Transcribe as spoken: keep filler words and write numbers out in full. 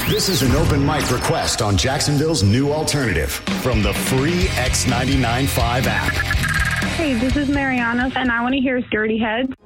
This is an open mic request on Jacksonville's new alternative from the free X ninety-nine point five app. Hey, this is Mariana, and I want to hear Dirty Heads.